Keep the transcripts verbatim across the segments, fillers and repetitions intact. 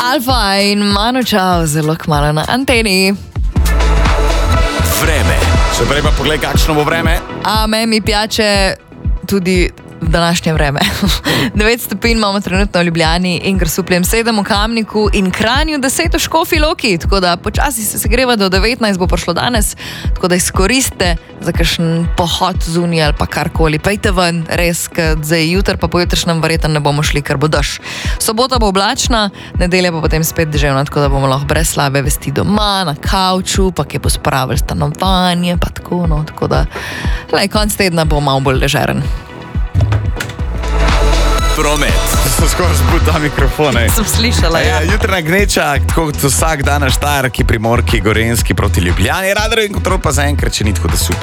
Alfa in Manu Chao, zelo kmalu na anteni. Vreme. Še prej pa poglej, kakšno bo vreme. A me mi piače tudi v današnje vreme. devet stopinj imamo trenutno v Ljubljani in Grosupljem sedem v Kamniku in Kranju deset v Škofji Loki, tako da počasi se segreva do devetnajst, bo prišlo danes, tako da izkoriste za kakšen pohod zunaj ali pa karkoli. Pejte ven, res, ker zdaj jutr pa pojutrišnjem verjetno ne bomo šli, ker bo dež. Sobota bo oblačna, nedelja pa potem spet deževna, tako da bomo lahko brez slabe vesti doma, na kavču, pa kje bo spravili stanovanje, pa tako, no, tako da lej, konc tedna bo malo bolj ležeren. Promet. So skoraj zbuta mikrofone. Sem slišala, ja. Jutrna gneča, tako kot vsak dan na Štajerki, Primorki, Gorenjski proti Ljubljani. Radar in kontrol pa zaenkrat, če ni tako, da super.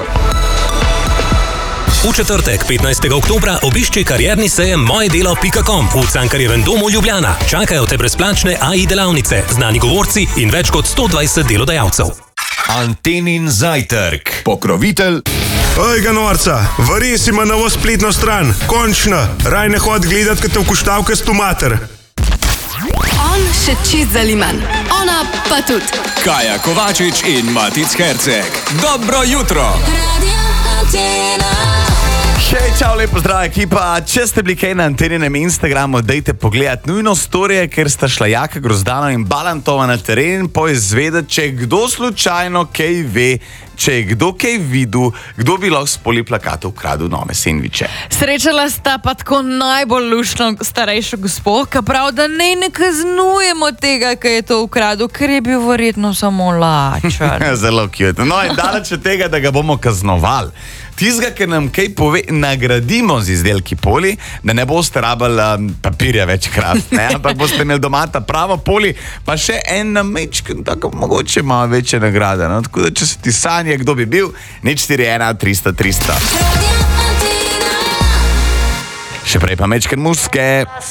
V četrtek, petnajstega oktobra, obišči karierni sejem moje delo pika com v Cankarjevem domu Ljubljana. Čakajo te brezplačne A I delavnice, znani govorci in več kot sto dvajset delodajalcev. Antenin zajtrk. Pokrovitelj. Ojga norca, varis ima novo spletno stran. Končno, raj ne hod gledat, kad te vkuštavke stomater. On še čist zaliman, ona pa tudi. Kaja Kovačič in Matic Herceg. Dobro jutro. Hej, čau, lepo zdrav ekipa. Če ste bili kaj na Anteninem Instagramu, dejte pogledat nujno storije, ker sta šla Jaka Grozdano in Balantova na teren poizvedeti, če kdo slučajno kaj ve, če je kdo kaj videl, kdo bi lahko s poli plakatov ukradel nove sendviče. Srečala sta pa tako najbolj luštno starejšo gospo, ki prav, da ne ne kaznujemo tega, ki je to ukradel, ker je bil verjetno samo lačen. Zelo cute. No in daleč od tega, da ga bomo kaznovali. Tizga, ki nam kaj pove, nagradimo z izdelki poli, da ne boste rabili um, papirja večkrat, ne? Ampak boste imeli doma ta pravo poli, pa še en namečk, tako mogoče malo večje nagrade. No? Tako da, če se ti sanje, kdo bi bil, nič štiri ena tristo tristo. Še prej pa mečken muske.